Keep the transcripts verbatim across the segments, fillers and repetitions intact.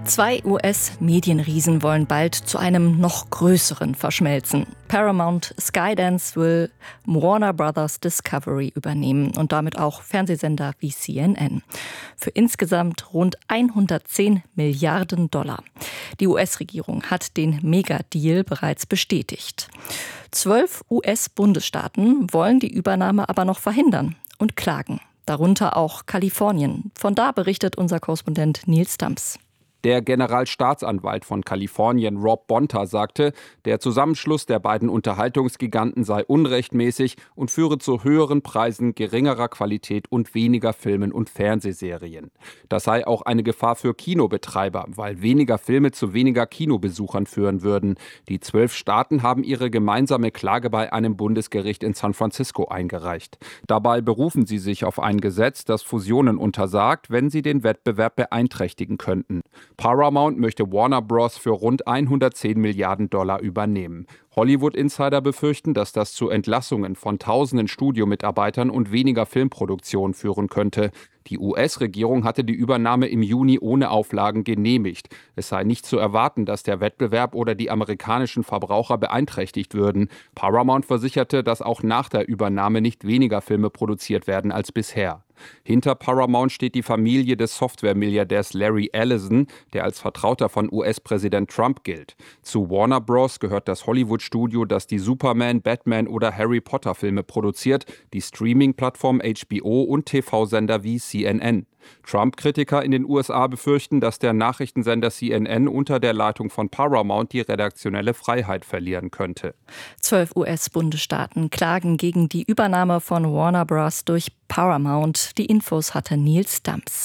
Zwei U S-Medienriesen wollen bald zu einem noch größeren verschmelzen. Paramount Skydance will Warner Brothers Discovery übernehmen und damit auch Fernsehsender wie C N N. Für insgesamt rund hundertzehn Milliarden Dollar. Die U S-Regierung hat den Mega-Deal bereits bestätigt. Zwölf U S-Bundesstaaten wollen die Übernahme aber noch verhindern und klagen. Darunter auch Kalifornien. Von da berichtet unser Korrespondent Nils Dams. Der Generalstaatsanwalt von Kalifornien, Rob Bonta, sagte, der Zusammenschluss der beiden Unterhaltungsgiganten sei unrechtmäßig und führe zu höheren Preisen, geringerer Qualität und weniger Filmen und Fernsehserien. Das sei auch eine Gefahr für Kinobetreiber, weil weniger Filme zu weniger Kinobesuchern führen würden. Die zwölf Staaten haben ihre gemeinsame Klage bei einem Bundesgericht in San Francisco eingereicht. Dabei berufen sie sich auf ein Gesetz, das Fusionen untersagt, wenn sie den Wettbewerb beeinträchtigen könnten. Paramount möchte Warner Bros. Für rund hundertzehn Milliarden Dollar übernehmen. Hollywood-Insider befürchten, dass das zu Entlassungen von tausenden Studiomitarbeitern und weniger Filmproduktion führen könnte. Die U S-Regierung hatte die Übernahme im Juni ohne Auflagen genehmigt. Es sei nicht zu erwarten, dass der Wettbewerb oder die amerikanischen Verbraucher beeinträchtigt würden. Paramount versicherte, dass auch nach der Übernahme nicht weniger Filme produziert werden als bisher. Hinter Paramount steht die Familie des Software-Milliardärs Larry Ellison, der als Vertrauter von U S-Präsident Trump gilt. Zu Warner Bros. Gehört das Hollywood-Studio, das die Superman, Batman oder Harry Potter-Filme produziert, die Streaming-Plattform H B O und T V-Sender wie C N N. Trump-Kritiker in den U S A befürchten, dass der Nachrichtensender C N N unter der Leitung von Paramount die redaktionelle Freiheit verlieren könnte. Zwölf U S-Bundesstaaten klagen gegen die Übernahme von Warner Bros. Durch Paramount. Die Infos hatte Nils Dams.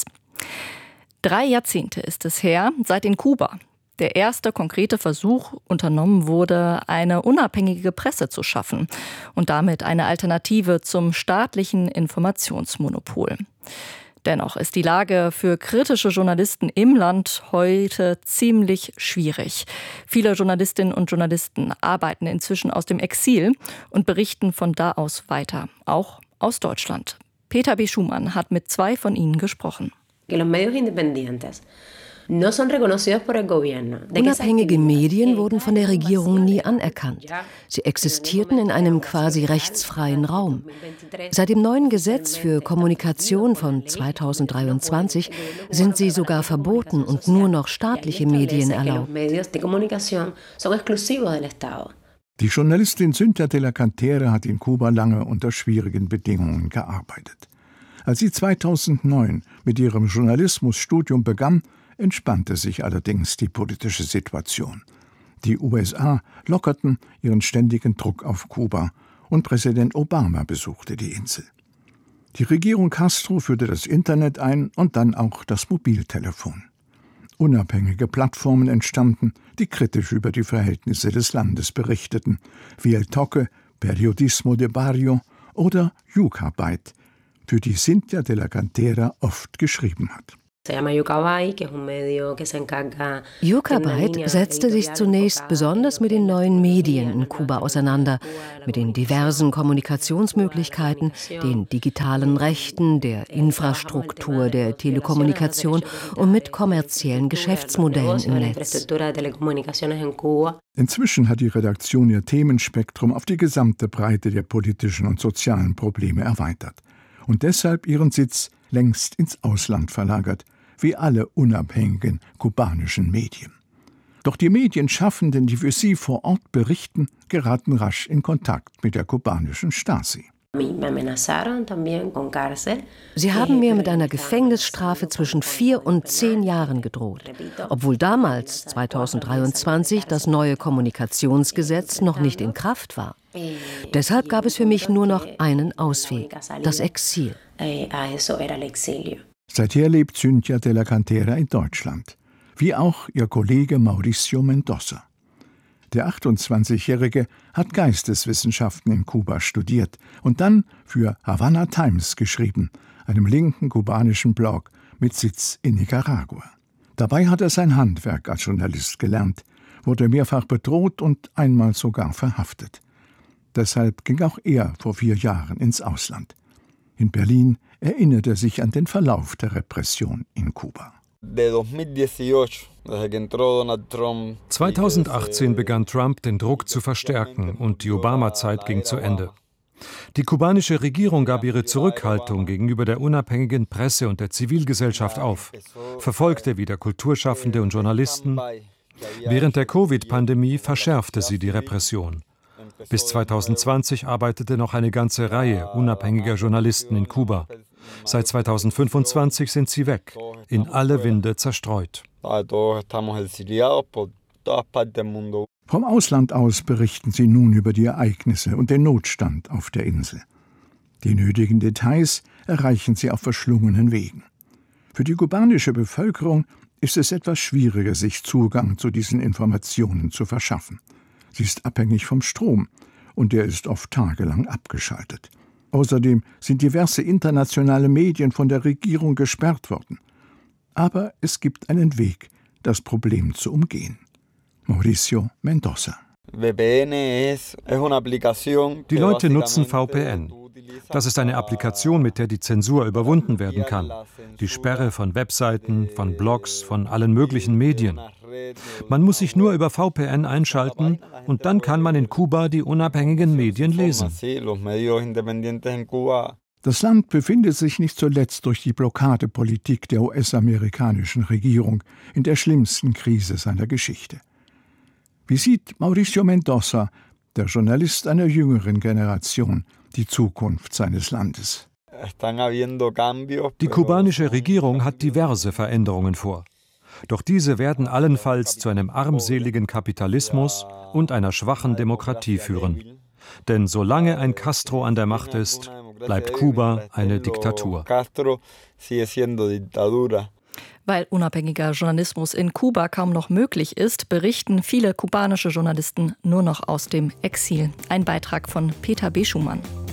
Drei Jahrzehnte ist es her, seit in Kuba der erste konkrete Versuch unternommen wurde, eine unabhängige Presse zu schaffen und damit eine Alternative zum staatlichen Informationsmonopol. Dennoch ist die Lage für kritische Journalisten im Land heute ziemlich schwierig. Viele Journalistinnen und Journalisten arbeiten inzwischen aus dem Exil und berichten von da aus weiter, auch aus Deutschland. Peter B. Schumann hat mit zwei von ihnen gesprochen. Unabhängige Medien wurden von der Regierung nie anerkannt. Sie existierten in einem quasi rechtsfreien Raum. Seit dem neuen Gesetz für Kommunikation von zweitausenddreiundzwanzig sind sie sogar verboten und nur noch staatliche Medien erlaubt. Die Journalistin Cynthia de la Cantera hat in Kuba lange unter schwierigen Bedingungen gearbeitet. Als sie zweitausendneun mit ihrem Journalismusstudium begann, entspannte sich allerdings die politische Situation. Die U S A lockerten ihren ständigen Druck auf Kuba und Präsident Obama besuchte die Insel. Die Regierung Castro führte das Internet ein und dann auch das Mobiltelefon. Unabhängige Plattformen entstanden, die kritisch über die Verhältnisse des Landes berichteten, wie El Toque, Periodismo de Barrio oder Yucabite, für die Cynthia de la Cantera oft geschrieben hat. Yucabite setzte sich zunächst besonders mit den neuen Medien in Kuba auseinander, mit den diversen Kommunikationsmöglichkeiten, den digitalen Rechten, der Infrastruktur der Telekommunikation und mit kommerziellen Geschäftsmodellen im Netz. Inzwischen hat die Redaktion ihr Themenspektrum auf die gesamte Breite der politischen und sozialen Probleme erweitert und deshalb ihren Sitz längst ins Ausland verlagert, wie alle unabhängigen kubanischen Medien. Doch die Medienschaffenden, die für sie vor Ort berichten, geraten rasch in Kontakt mit der kubanischen Stasi. Sie haben mir mit einer Gefängnisstrafe zwischen vier und zehn Jahren gedroht, obwohl damals, zweitausenddreiundzwanzig, das neue Kommunikationsgesetz noch nicht in Kraft war. Deshalb gab es für mich nur noch einen Ausweg, das Exil. Seither lebt Cynthia de la Cantera in Deutschland, wie auch ihr Kollege Mauricio Mendoza. Der achtundzwanzigjährige hat Geisteswissenschaften in Kuba studiert und dann für Havana Times geschrieben, einem linken kubanischen Blog mit Sitz in Nicaragua. Dabei hat er sein Handwerk als Journalist gelernt, wurde mehrfach bedroht und einmal sogar verhaftet. Deshalb ging auch er vor vier Jahren ins Ausland. In Berlin erinnert er sich an den Verlauf der Repression in Kuba. zweitausendachtzehn begann Trump, den Druck zu verstärken und die Obama-Zeit ging zu Ende. Die kubanische Regierung gab ihre Zurückhaltung gegenüber der unabhängigen Presse und der Zivilgesellschaft auf, verfolgte wieder Kulturschaffende und Journalisten. Während der Covid-Pandemie verschärfte sie die Repression. Bis zweitausendzwanzig arbeitete noch eine ganze Reihe unabhängiger Journalisten in Kuba. Seit zweitausendfünfundzwanzig sind sie weg, in alle Winde zerstreut. Vom Ausland aus berichten sie nun über die Ereignisse und den Notstand auf der Insel. Die nötigen Details erreichen sie auf verschlungenen Wegen. Für die kubanische Bevölkerung ist es etwas schwieriger, sich Zugang zu diesen Informationen zu verschaffen. Sie ist abhängig vom Strom und der ist oft tagelang abgeschaltet. Außerdem sind diverse internationale Medien von der Regierung gesperrt worden. Aber es gibt einen Weg, das Problem zu umgehen. Mauricio Mendoza. Die Leute nutzen V P N. Das ist eine Applikation, mit der die Zensur überwunden werden kann. Die Sperre von Webseiten, von Blogs, von allen möglichen Medien. Man muss sich nur über V P N einschalten und dann kann man in Kuba die unabhängigen Medien lesen. Das Land befindet sich nicht zuletzt durch die Blockadepolitik der U S-amerikanischen Regierung in der schlimmsten Krise seiner Geschichte. Wie sieht Mauricio Mendoza, der Journalist einer jüngeren Generation, die Zukunft seines Landes? Die kubanische Regierung hat diverse Veränderungen vor. Doch diese werden allenfalls zu einem armseligen Kapitalismus und einer schwachen Demokratie führen. Denn solange ein Castro an der Macht ist, bleibt Kuba eine Diktatur. Weil unabhängiger Journalismus in Kuba kaum noch möglich ist, berichten viele kubanische Journalisten nur noch aus dem Exil. Ein Beitrag von Peter Beschumann.